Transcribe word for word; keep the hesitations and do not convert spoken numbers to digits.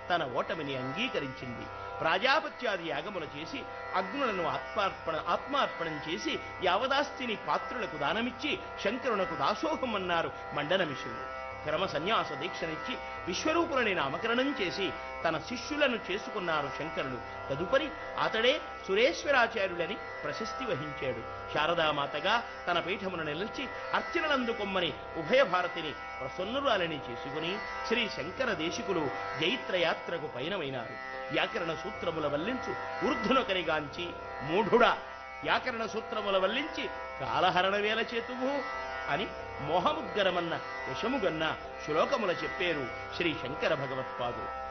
తన ఓటమిని అంగీకరించింది. ప్రాజాపత్యాది యాగములు చేసి అగ్నులను ఆత్మార్పణ ఆత్మార్పణం చేసి యావదాస్తిని పాత్రులకు దానమిచ్చి శంకరునకు దాసోహమన్నారు మండనమిషులు. క్రమ సన్యాస దీక్షనిచ్చి విశ్వరూపులని నామకరణం చేసి తన శిష్యులను చేసుకున్నారు శంకరులు. తదుపరి అతడే సురేశ్వరాచార్యులని ప్రశస్తి వహించాడు. శారదామాతగా తన పీఠమును నిలిచి అర్చనలందుకొమ్మని ఉభయ భారతిని ప్రసన్నురాలని చేసుకుని శ్రీ శంకర దేశికులు జైత్రయాత్రకు పయనమైనారు. వ్యాకరణ సూత్రముల వల్లించు ఊర్ధునొకరిగాంచి మూఢుడా వ్యాకరణ సూత్రముల వల్లించి కాలహరణ వేల చేతువు అని మోహముగ్గరమన్న యశముగన్న శ్లోకముల చెప్పేరు శ్రీ శంకర భగవత్పాదులు.